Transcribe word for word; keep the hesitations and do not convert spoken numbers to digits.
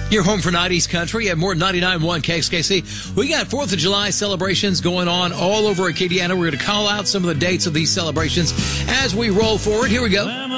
You're home for nineties country at more ninety-nine point one K X K C. We got fourth of July celebrations going on all over Acadiana. We're going to call out some of the dates of these celebrations as we roll forward. Here we go.